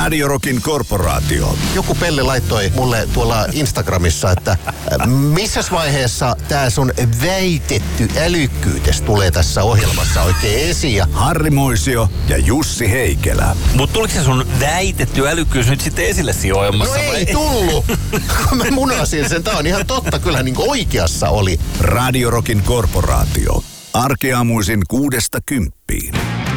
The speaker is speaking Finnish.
Radio Rockin korporaatio. Joku Pelle laittoi mulle tuolla Instagramissa, että missäs vaiheessa tää sun väitetty älykkyytes tulee tässä ohjelmassa oikein esiin. Harri Moisio ja Jussi Heikelä. Mut tuliko se sun väitetty älykkyys nyt sitten esille siinä ohjelmassa? No ei tullut, kun mä munasin sen. Tää on ihan totta, kyllä niin kuin oikeassa oli. Radio Rockin korporaatio. Arkeaamuisin 6–10.